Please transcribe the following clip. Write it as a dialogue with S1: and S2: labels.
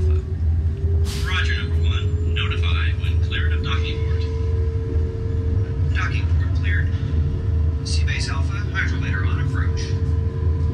S1: Alpha.
S2: Roger, number one. Notify when cleared of docking port.